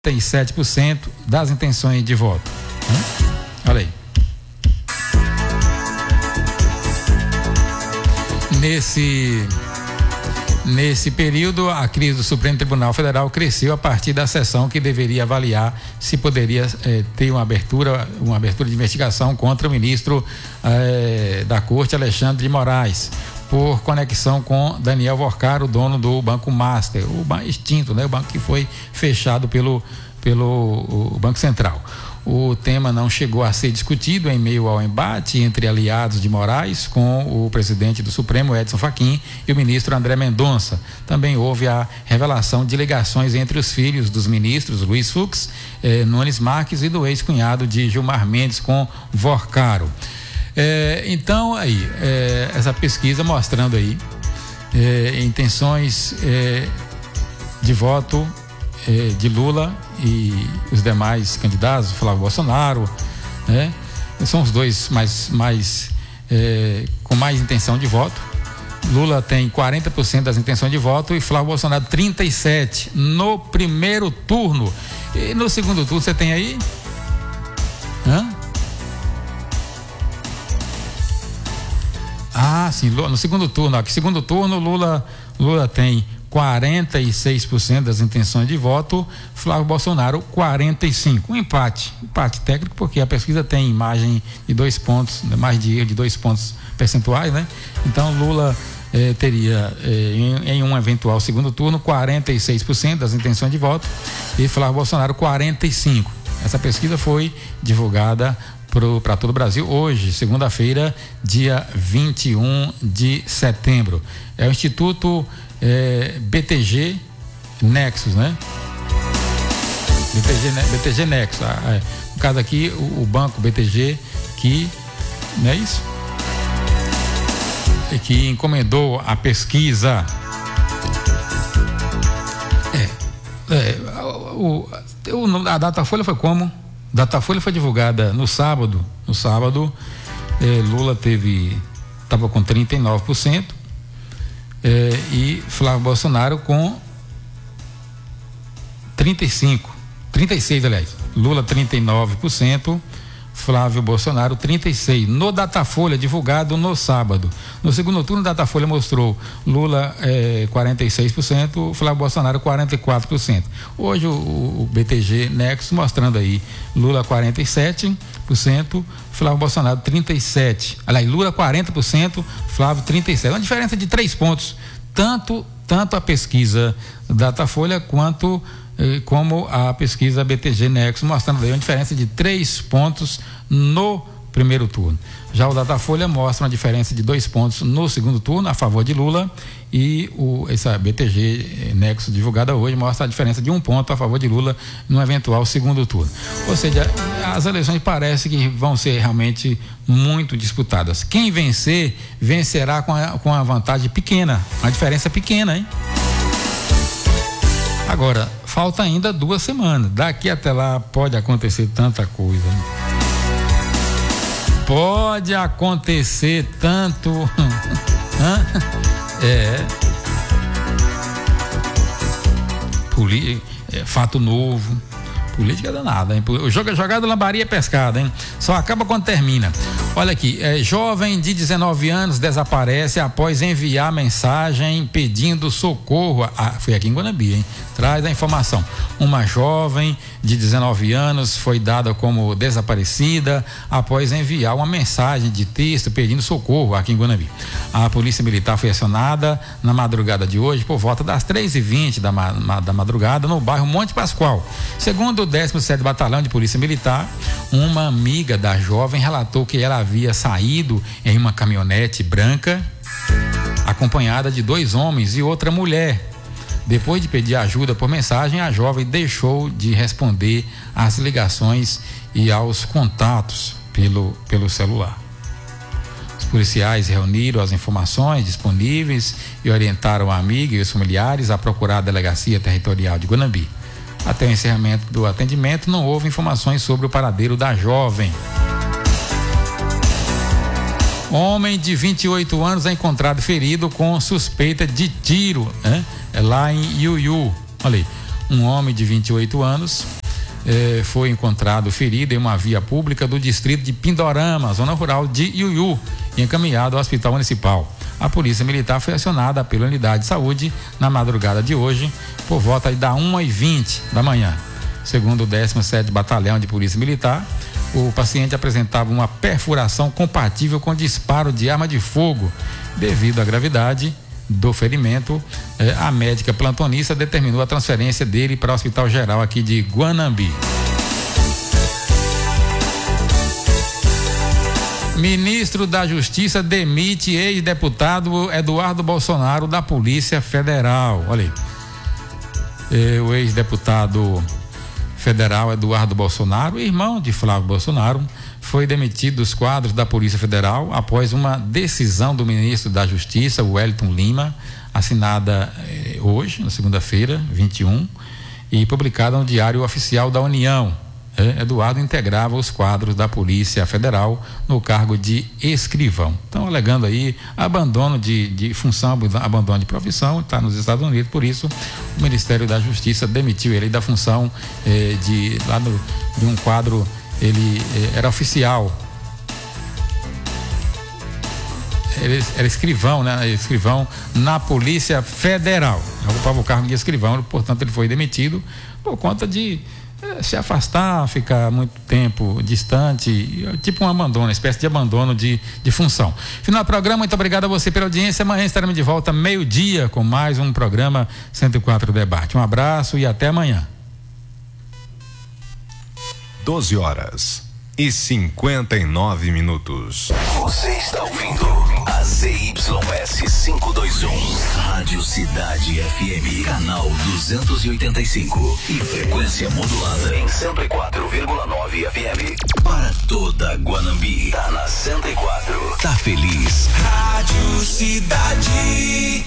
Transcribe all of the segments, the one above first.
37% das intenções de voto. Olha aí. Nesse período, a crise do Supremo Tribunal Federal cresceu a partir da sessão que deveria avaliar se poderia ter uma abertura de investigação contra o ministro da Corte, Alexandre de Moraes, por conexão com Daniel Vorcaro, dono do Banco Master, o banco extinto, né? O banco que foi fechado pelo Banco Central. O tema não chegou a ser discutido em meio ao embate entre aliados de Moraes com o presidente do Supremo, Edson Fachin, e o ministro André Mendonça. Também houve a revelação de ligações entre os filhos dos ministros Luiz Fux, Nunes Marques e do ex-cunhado de Gilmar Mendes com Vorcaro. Então, aí, essa pesquisa mostrando aí intenções de voto de Lula e os demais candidatos, Flávio Bolsonaro, né? São os dois com mais intenção de voto. Lula tem 40% das intenções de voto e Flávio Bolsonaro 37% no primeiro turno. E no segundo turno você tem aí? Sim, no segundo turno, aqui, segundo turno, Lula tem 46% das intenções de voto, Flávio Bolsonaro 45%. Um empate técnico, porque a pesquisa tem margem de 2 pontos, mais de erro de 2 pontos percentuais, né? Então Lula teria em um eventual segundo turno 46% das intenções de voto e Flávio Bolsonaro 45%. Essa pesquisa foi divulgada para todo o Brasil hoje, segunda-feira, dia 21 de setembro. É o Instituto BTG Nexus, né? BTG Nexus. No caso aqui, o banco BTG, que, não é isso? Que encomendou a pesquisa. A Datafolha foi como? Datafolha foi divulgada no sábado. Lula estava com 39%. E Flávio Bolsonaro com 36%, aliás. Lula 39%, Flávio Bolsonaro 36%. No Datafolha, divulgado no sábado. No segundo turno, Datafolha mostrou Lula 46%, Flávio Bolsonaro 44%. Hoje o BTG Nexus mostrando aí Lula 47%, Flávio Bolsonaro 37%. Aliás, Lula 40%, Flávio 37%. Uma diferença de 3 pontos. Tanto a pesquisa Datafolha quanto como a pesquisa BTG Nexus, mostrando aí uma diferença de 3 pontos no primeiro turno. Já o Datafolha mostra uma diferença de 2 pontos no segundo turno a favor de Lula e essa BTG Nexus divulgada hoje mostra a diferença de 1 ponto a favor de Lula no eventual segundo turno. Ou seja, as eleições parece que vão ser realmente muito disputadas. Quem vencer, vencerá com a vantagem pequena, uma diferença pequena, hein? Agora, falta ainda 2 semanas. Daqui até lá pode acontecer tanta coisa. Pode acontecer tanto. Fato novo. Política é danada, hein? Jogada lambaria pescada, hein? Só acaba quando termina. Olha aqui, jovem de 19 anos desaparece após enviar mensagem pedindo socorro. Foi aqui em Guanabi, hein? Traz a informação. Uma jovem de 19 anos foi dada como desaparecida após enviar uma mensagem de texto pedindo socorro aqui em Guanabi. A Polícia Militar foi acionada na madrugada de hoje por volta das 3h20 da madrugada no bairro Monte Pascoal. Segundo o 17º Batalhão de Polícia Militar, uma amiga da jovem relatou que ela havia saído em uma caminhonete branca acompanhada de 2 homens e outra mulher. Depois de pedir ajuda por mensagem, a jovem deixou de responder às ligações e aos contatos pelo celular. Os policiais reuniram as informações disponíveis e orientaram a amiga e os familiares a procurar a Delegacia Territorial de Guanabi. Até o encerramento do atendimento, não houve informações sobre o paradeiro da jovem. Homem de 28 anos é encontrado ferido com suspeita de tiro, né? Lá em Iuiú. Olha aí. Um homem de 28 anos foi encontrado ferido em uma via pública do distrito de Pindorama, zona rural de Iuiú, e encaminhado ao hospital municipal. A polícia militar foi acionada pela unidade de saúde na madrugada de hoje, por volta da 1h20 da manhã. Segundo o 17º Batalhão de Polícia Militar, o paciente apresentava uma perfuração compatível com disparo de arma de fogo. Devido à gravidade do ferimento, a médica plantonista determinou a transferência dele para o Hospital Geral aqui de Guanambi. Ministro da Justiça demite ex-deputado Eduardo Bolsonaro da Polícia Federal. Olha aí. O ex-deputado federal Eduardo Bolsonaro, irmão de Flávio Bolsonaro, foi demitido dos quadros da Polícia Federal após uma decisão do ministro da Justiça, Wellington Lima, assinada hoje, na segunda-feira, 21, e publicada no Diário Oficial da União. Eduardo integrava os quadros da Polícia Federal no cargo de escrivão. Então, alegando aí abandono de função, abandono de profissão, está nos Estados Unidos, por isso o Ministério da Justiça demitiu ele da função de um quadro. Ele era oficial, ele era escrivão, né? Escrivão na Polícia Federal, ocupava o cargo de escrivão, portanto ele foi demitido por conta de se afastar, ficar muito tempo distante, tipo um abandono, uma espécie de abandono de função. Final do programa, muito obrigado a você pela audiência. Amanhã estaremos de volta meio-dia com mais um programa 104 Debate. Um abraço e até amanhã. 12h59. Você está ouvindo a ZYS 521, Rádio Cidade FM, canal 285 e frequência modulada em 104,9 FM. Para toda Guanambi, tá na 104. Tá feliz? Rádio Cidade.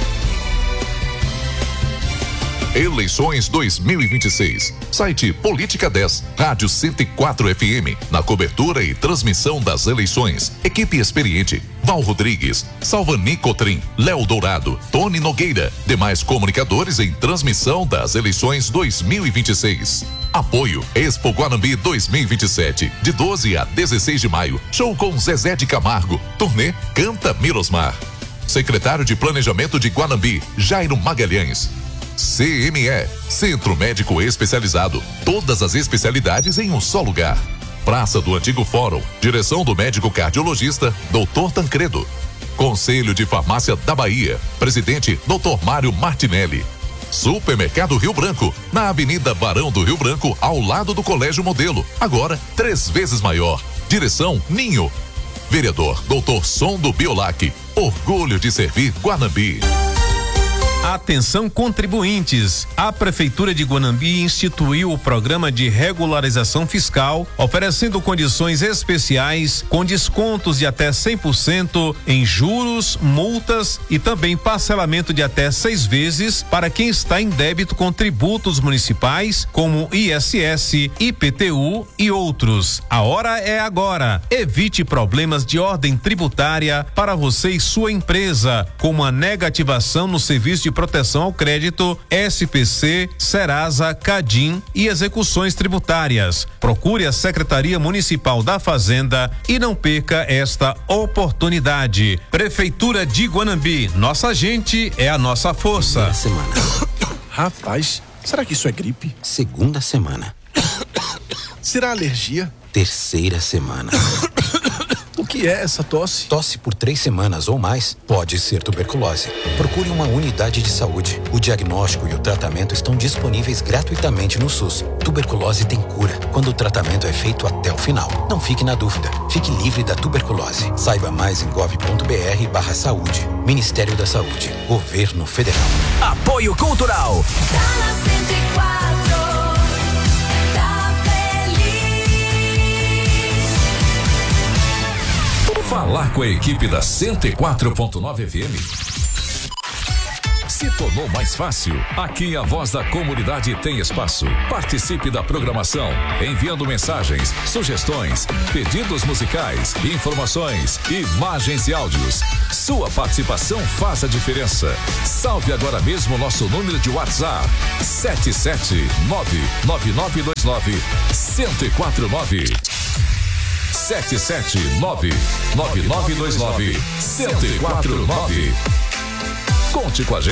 Eleições 2026. Site Política 10, Rádio 104 FM, na cobertura e transmissão das eleições. Equipe experiente: Val Rodrigues, Salvani Cotrim, Léo Dourado, Tony Nogueira, demais comunicadores em transmissão das eleições 2026. Apoio Expo Guanambi 2027, de 12 a 16 de maio. Show com Zezé de Camargo. Turnê Canta Mirosmar. Secretário de Planejamento de Guanambi, Jairo Magalhães. CME, Centro Médico Especializado. Todas as especialidades em um só lugar. Praça do Antigo Fórum. Direção do médico cardiologista, Dr. Tancredo. Conselho de Farmácia da Bahia. Presidente, Dr. Mário Martinelli. Supermercado Rio Branco, na Avenida Barão do Rio Branco, ao lado do Colégio Modelo. Agora, 3 vezes maior. Direção, Ninho. Vereador, Dr. Som do Biolac. Orgulho de servir Guanambi. Atenção contribuintes, a Prefeitura de Guanambi instituiu o programa de regularização fiscal, oferecendo condições especiais com descontos de até 100% em juros, multas e também parcelamento de até 6 vezes para quem está em débito com tributos municipais como ISS, IPTU e outros. A hora é agora. Evite problemas de ordem tributária para você e sua empresa, como a negativação no serviço de proteção ao crédito, SPC, Serasa, Cadim e execuções tributárias. Procure a Secretaria Municipal da Fazenda e não perca esta oportunidade. Prefeitura de Guanambi, nossa gente é a nossa força. Semana. Rapaz, será que isso é gripe? Segunda semana. Será alergia? Terceira semana. O que é essa tosse? Tosse por 3 semanas ou mais pode ser tuberculose. Procure uma unidade de saúde. O diagnóstico e o tratamento estão disponíveis gratuitamente no SUS. Tuberculose tem cura quando o tratamento é feito até o final. Não fique na dúvida. Fique livre da tuberculose. Saiba mais em gov.br/saúde. Ministério da Saúde. Governo Federal. Apoio Cultural. Falar com a equipe da 104.9 FM. se tornou mais fácil. Aqui a voz da comunidade tem espaço. Participe da programação, enviando mensagens, sugestões, pedidos musicais, informações, imagens e áudios. Sua participação faz a diferença. Salve agora mesmo nosso número de WhatsApp: 779-9929-1049. 779-9929-1049. Conte com a gente.